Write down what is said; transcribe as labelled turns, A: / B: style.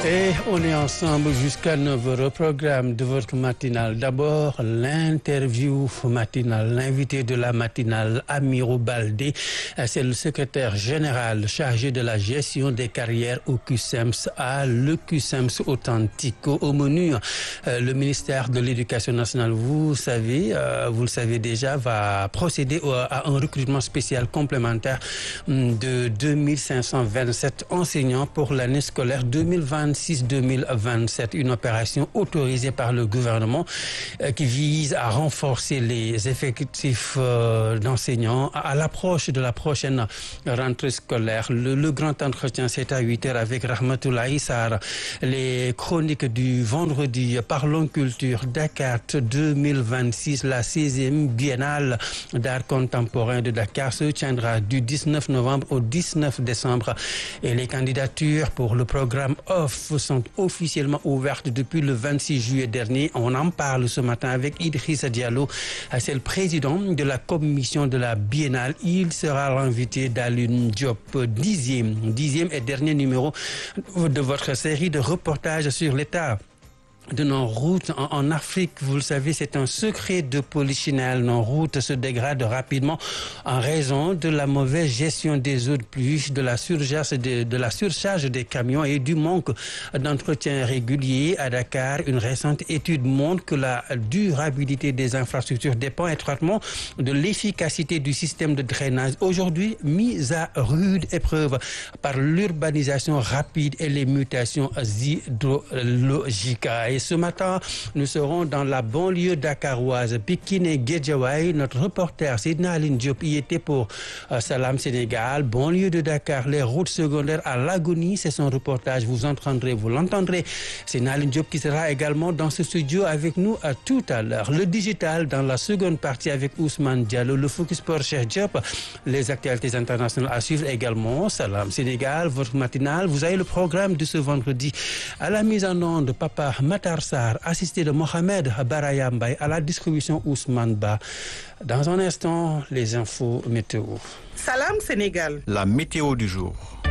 A: Et on est ensemble jusqu'à 9h au programme de votre matinale. D'abord, l'interview matinale. L'invité de la matinale, Amirou Baldé, c'est le secrétaire général chargé de la gestion des carrières au CUSEMS à le CUSEMS authentique. Au menu, le ministère de l'Éducation nationale, vous le savez déjà, va procéder à un recrutement spécial complémentaire de 2527 enseignants pour l'année scolaire 2026-2027, une opération autorisée par le gouvernement qui vise à renforcer les effectifs d'enseignants à l'approche de la prochaine rentrée scolaire. Le grand entretien, c'est à 8h avec Rahmatoulaye Sarr. Les chroniques du vendredi, Parlons Culture, Dakar 2026, la 16e biennale d'art contemporain de Dakar se tiendra du 19 novembre au 19 décembre et les candidatures pour le programme OFF sont officiellement ouvertes depuis le 26 juillet dernier. On en parle ce matin avec Idrissa Diallo, c'est le président de la commission de la biennale. Il sera l'invité d'Alioune Diop, dixième et dernier numéro de votre série de reportages sur l'état de nos routes en Afrique. Vous le savez, c'est un secret de polichinelle. Nos routes se dégradent rapidement en raison de la mauvaise gestion des eaux de pluie, de la surcharge des camions et du manque d'entretien régulier à Dakar. Une récente étude montre que la durabilité des infrastructures dépend étroitement de l'efficacité du système de drainage, aujourd'hui mise à rude épreuve par l'urbanisation rapide et les mutations hydrologiques. Et ce matin, nous serons dans la banlieue dakaroise, Pikine et Guédiawaye. Notre reporter Seydina Aline Diop y était pour Salam Sénégal. Banlieue de Dakar, les routes secondaires à l'agonie, c'est son reportage. Vous l'entendrez. Seydina Aline Diop qui sera également dans ce studio avec nous tout à l'heure. Le digital dans la seconde partie avec Ousmane Diallo. Le Focus Sport Cheikh Diop. Les actualités internationales à suivre également. Salam Sénégal, votre matinale. Vous avez le programme de ce vendredi. À la mise en onde, Papa Matar Sarr, assisté de Mohamed Baraya Mbaye, à la distribution Ousmane Ba. Dans un instant, les infos météo.
B: Salam Sénégal.
C: La météo du jour.